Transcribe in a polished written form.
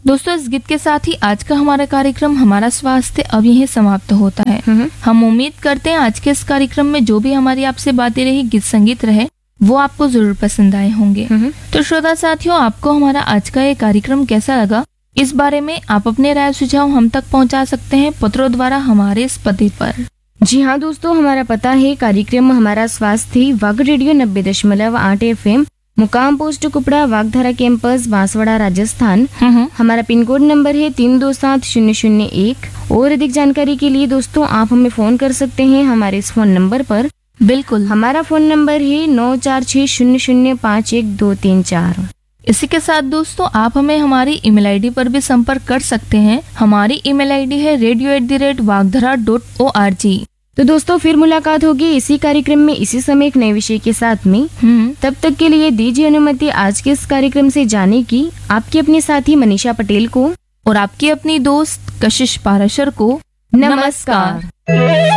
दोस्तों, इस गीत के साथ ही आज का हमारा कार्यक्रम हमारा स्वास्थ्य अब यहीं समाप्त होता है। हम उम्मीद करते हैं आज के इस कार्यक्रम में जो भी हमारी आपसे बातें रही, गीत संगीत रहे, वो आपको जरूर पसंद आए होंगे। तो श्रोता साथियों, आपको हमारा आज का ये कार्यक्रम कैसा लगा, इस बारे में आप अपने राय सुझाव हम तक पहुंचा सकते हैं पत्रों द्वारा हमारे इस पते पर। जी हाँ दोस्तों, हमारा पता है कार्यक्रम हमारा स्वास्थ्य, वाग रेडियो 90.8 FM, मुकाम पोस्ट कुपड़ा, वागधारा कैंपस, बांसवाड़ा, राजस्थान। हमारा पिन कोड नंबर है 327001। और अधिक जानकारी के लिए दोस्तों आप हमें फोन कर सकते हैं हमारे इस फोन नंबर पर। बिल्कुल, हमारा फोन नंबर है 9460051234। इसी के साथ दोस्तों आप हमें हमारी ईमेल आईडी पर भी संपर्क कर सकते हैं। हमारी ईमेल आईडी है radio@vagdhara.org। तो दोस्तों फिर मुलाकात होगी इसी कार्यक्रम में इसी समय एक नए विषय के साथ में। तब तक के लिए दीजिए अनुमति आज के इस कार्यक्रम से जाने की आपकी अपनी साथी मनीषा पटेल को और आपकी अपनी दोस्त कशिश पाराशर को। नमस्कार।